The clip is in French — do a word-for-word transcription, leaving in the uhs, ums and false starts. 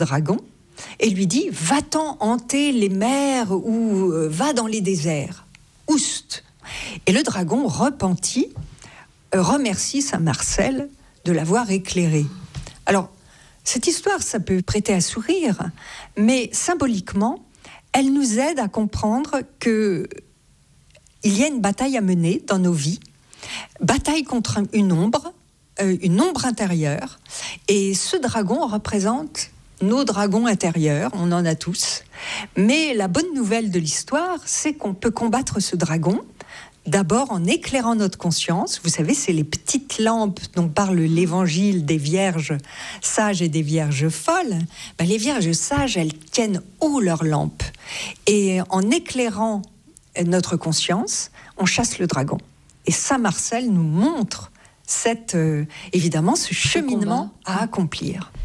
dragon et lui dit « Va-t'en hanter les mers ou euh, va dans les déserts. Oust !» Et le dragon, repenti, euh, remercie Saint Marcel de l'avoir éclairé. Alors, cette histoire, ça peut prêter à sourire, mais symboliquement, elle nous aide à comprendre qu'il y a une bataille à mener dans nos vies, bataille contre une ombre, euh, une ombre intérieure, et ce dragon représente nos dragons intérieurs, on en a tous, mais la bonne nouvelle de l'histoire, c'est qu'on peut combattre ce dragon, d'abord en éclairant notre conscience. Vous savez, c'est les petites lampes dont parle l'évangile des vierges sages et des vierges folles. Ben, les vierges sages, elles tiennent haut leurs lampes. Et en éclairant notre conscience, on chasse le dragon. Et Saint Marcel nous montre cette, euh, évidemment ce cheminement à accomplir.